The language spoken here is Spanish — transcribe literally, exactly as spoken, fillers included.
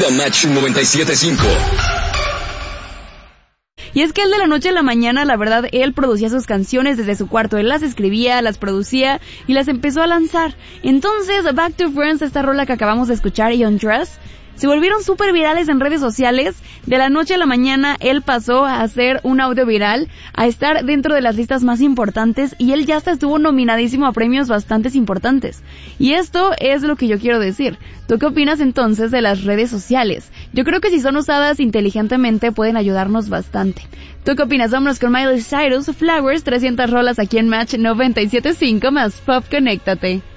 a Match noventa y siete punto cinco. Y es que él de la noche a la mañana, la verdad, él producía sus canciones desde su cuarto. Él las escribía, las producía y las empezó a lanzar. Entonces, Back to Friends, esta rola que acabamos de escuchar, y Undress, se volvieron súper virales en redes sociales. De la noche a la mañana, él pasó a hacer un audio viral, a estar dentro de las listas más importantes, y él ya hasta estuvo nominadísimo a premios bastante importantes. Y esto es lo que yo quiero decir. ¿Tú qué opinas entonces de las redes sociales? Yo creo que si son usadas inteligentemente pueden ayudarnos bastante. ¿Tú qué opinas? Vámonos con Miley Cyrus, Flowers, trescientas rolas aquí en Match noventa y siete punto cinco más Pop, conéctate.